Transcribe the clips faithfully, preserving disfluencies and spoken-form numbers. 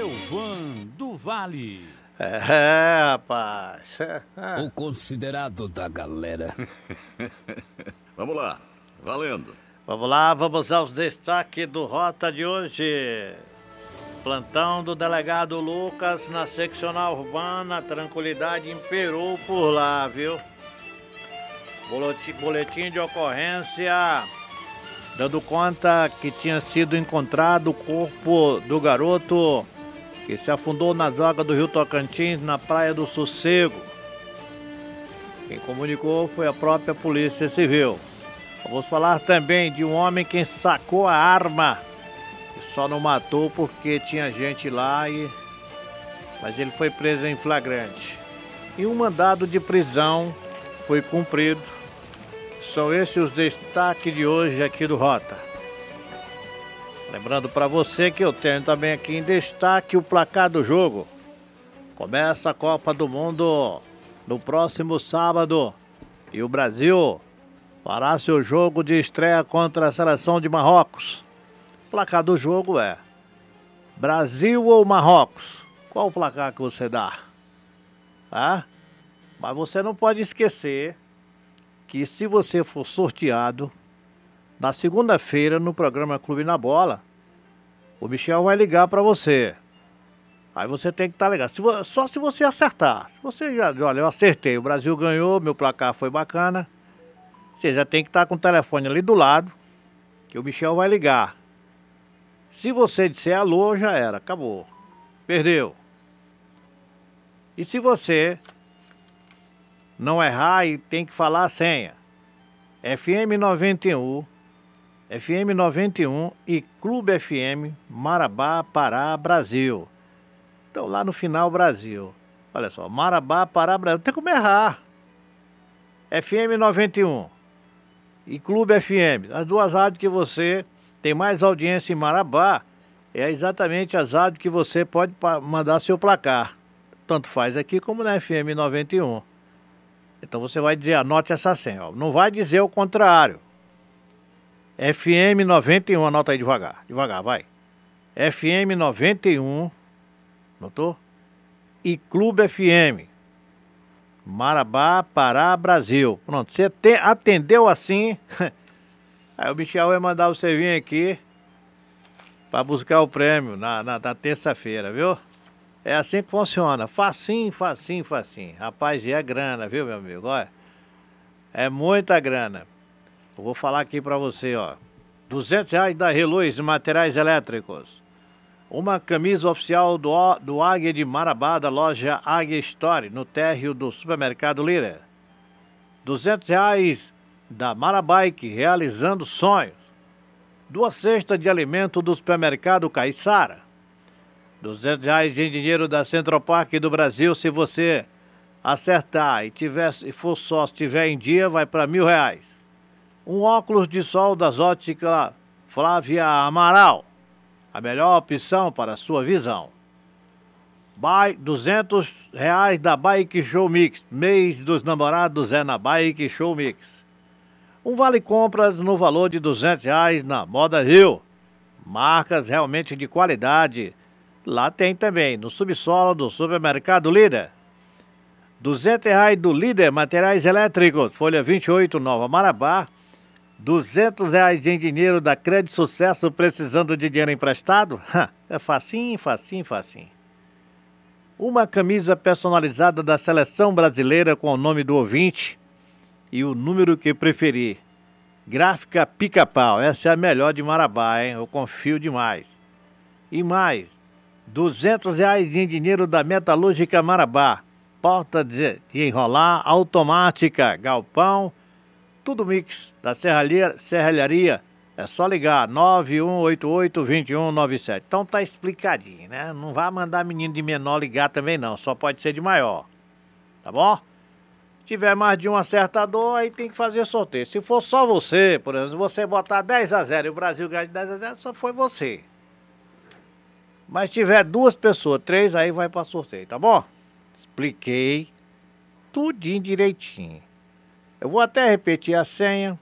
Elvan do Vale. É, rapaz. O considerado da galera. Vamos lá, valendo. Vamos lá, vamos aos destaques do Rota de hoje. Plantão do delegado Lucas na seccional urbana, tranquilidade imperou por lá, viu? Boletim, boletim de ocorrência dando conta que tinha sido encontrado o corpo do garoto que se afundou nas águas do Rio Tocantins, na Praia do Sossego. Quem comunicou foi a própria Polícia Civil. Vamos falar também de um homem que sacou a arma e só não matou porque tinha gente lá, e... mas ele foi preso em flagrante. E um mandado de prisão foi cumprido. São esses os destaques de hoje aqui do Rota. Lembrando para você que eu tenho também aqui em destaque o placar do jogo. Começa a Copa do Mundo no próximo sábado e o Brasil fará seu jogo de estreia contra a seleção de Marrocos. O placar do jogo é Brasil ou Marrocos? Qual o placar que você dá? Ah? Mas você não pode esquecer que se você for sorteado, na segunda-feira no programa Clube na Bola, o Michel vai ligar para você. Aí você tem que estar ligado. Se, só se você acertar. Se você já, olha, eu acertei, o Brasil ganhou, meu placar foi bacana. Você já tem que estar com o telefone ali do lado, que o Michel vai ligar. Se você disser alô, já era, acabou. Perdeu. E se você não errar e tem que falar a senha, F M noventa e um, F M noventa e um e Clube F M Marabá, Pará, Brasil. Então lá no final, Brasil. Olha só, Marabá, Pará, Brasil. Não tem como errar. F M noventa e um e Clube F M. As duas rádios que você tem mais audiência em Marabá é exatamente as rádios que você pode mandar seu placar. Tanto faz aqui como na F M noventa e um. Então você vai dizer, anote essa senha, ó. Não vai dizer o contrário. F M noventa e um, anota aí devagar, devagar, vai. F M noventa e um, notou? E Clube F M, Marabá, Pará, Brasil. Pronto, você te, atendeu assim, aí o Michel vai mandar você vir aqui para buscar o prêmio na, na, na terça-feira, viu? É assim que funciona, facinho, facinho, facinho. Rapaz, e é grana, viu, meu amigo? Olha, é muita grana. Eu vou falar aqui pra você, ó. duzentos reais da Reluz Materiais Elétricos. Uma camisa oficial do, do Águia de Marabá, da loja Águia Store, no térreo do supermercado Líder. duzentos reais da Marabike, realizando sonhos. Duas cestas de alimento do supermercado Caiçara. duzentos reais em dinheiro da Central Park do Brasil. Se você acertar e, tiver, e for só, se tiver em dia, vai para mil reais. Um óculos de sol das óticas Flávia Amaral. A melhor opção para a sua visão. By, duzentos reais da Bike Show Mix. Mês dos namorados é na Bike Show Mix. Um vale compras no valor de duzentos reais na Moda Rio. Marcas realmente de qualidade. Lá tem também, no subsolo do supermercado Líder. duzentos reais do Líder Materiais Elétricos, folha vinte e oito, Nova Marabá. duzentos reais em dinheiro da Crédito Sucesso, precisando de dinheiro emprestado? É facinho, facinho, facinho. Uma camisa personalizada da Seleção Brasileira com o nome do ouvinte e o número que preferir. Gráfica Pica-Pau, essa é a melhor de Marabá, hein? Eu confio demais. E mais, duzentos reais em dinheiro da Metalúrgica Marabá. Porta de enrolar automática, galpão, tudo mix da serralheria, serralharia. É só ligar nove um oito oito, dois um nove sete. Então tá explicadinho, né? Não vai mandar menino de menor ligar também não, só pode ser de maior. Tá bom? Se tiver mais de um acertador, aí tem que fazer sorteio. Se for só você, por exemplo, você botar dez a zero e o Brasil ganhar de dez a zero, só foi você. Mas se tiver duas pessoas, três, aí vai para sorteio, tá bom? Expliquei tudinho direitinho. Eu vou até repetir a senha.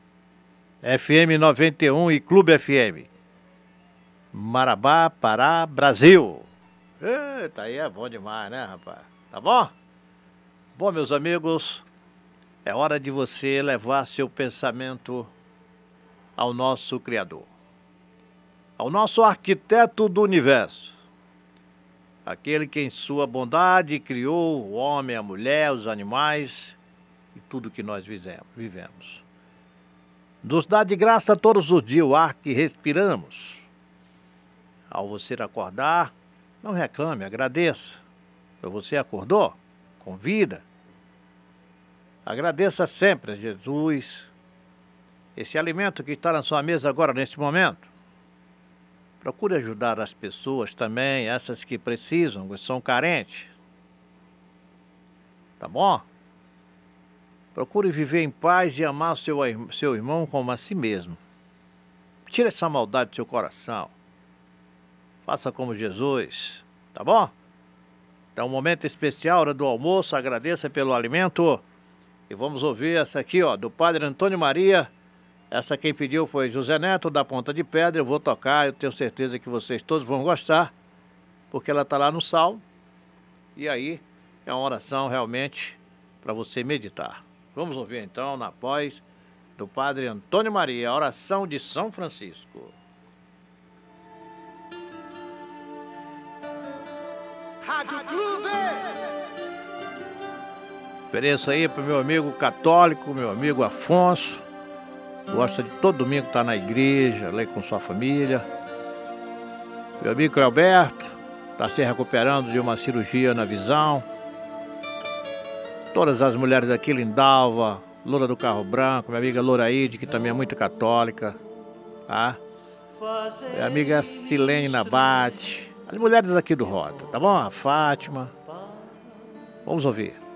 F M noventa e um e Clube F M. Marabá, Pará, Brasil. Eita, aí é bom demais, né, rapaz? Tá bom? Bom, meus amigos, é hora de você levar seu pensamento ao nosso Criador, ao nosso arquiteto do universo, aquele que em sua bondade criou o homem, a mulher, os animais e tudo que nós vivemos. Nos dá de graça todos os dias o ar que respiramos. Ao você acordar, não reclame, agradeça. Você acordou com vida. Agradeça sempre a Jesus. Esse alimento que está na sua mesa agora, neste momento. Procure ajudar as pessoas também, essas que precisam, que são carentes. Tá bom? Procure viver em paz e amar seu, seu irmão como a si mesmo. Tire essa maldade do seu coração. Faça como Jesus, tá bom? Então, um momento especial, hora do almoço, agradeça pelo alimento. E vamos ouvir essa aqui, ó, do Padre Antônio Maria. Essa quem pediu foi José Neto, da Ponta de Pedra. Eu vou tocar, eu tenho certeza que vocês todos vão gostar, porque ela está lá no Salmo. E aí, é uma oração realmente para você meditar. Vamos ouvir então, na voz do Padre Antônio Maria, a oração de São Francisco. Rádio Clube! Ofereço aí para o meu amigo católico, meu amigo Afonso. Gosta de todo domingo estar na igreja, lá com sua família. Meu amigo Alberto está se recuperando de uma cirurgia na visão. Todas as mulheres aqui, Lindalva, Loura do Carro Branco, minha amiga Louraide, que também é muito católica, tá? Minha amiga Silene Nabate, as mulheres aqui do Rota, tá bom? A Fátima. Vamos ouvir.